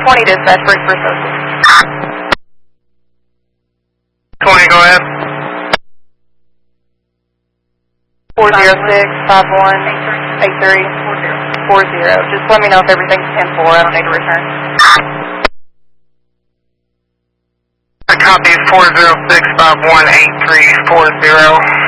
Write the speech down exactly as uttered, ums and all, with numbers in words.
twenty dispatch, break for associate. twenty, go ahead. four zero six, five one, eight three, four zero. Just let me know if everything's ten four. I don't need to return. I copy four zero six, five one, eight three, four zero.